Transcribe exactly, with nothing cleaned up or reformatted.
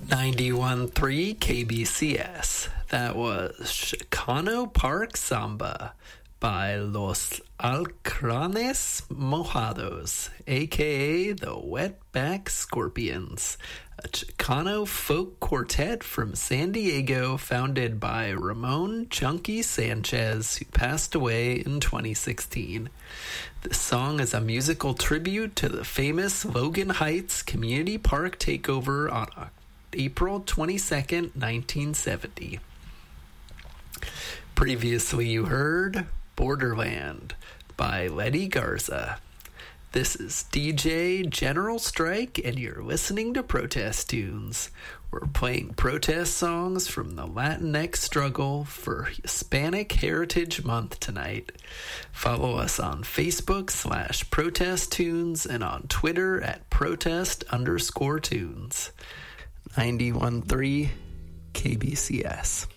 ninety-one point three K B C S. That was Chicano Park Samba by Los Alacranes Mojados, aka the Wetback Scorpions, a Chicano folk quartet from San Diego founded by Ramon Chunky Sanchez, who passed away in twenty sixteen. This song is a musical tribute to the famous Logan Heights Community Park takeover on April twenty-second, nineteen seventy. Previously you heard Borderland by Letty Garza. This is D J General Strike, and you're listening to Protest Tunes. We're playing protest songs from the Latinx struggle for Hispanic Heritage Month tonight. Follow us on Facebook slash Protest Tunes and on Twitter at protest underscore tunes. ninety-one point three K B C S.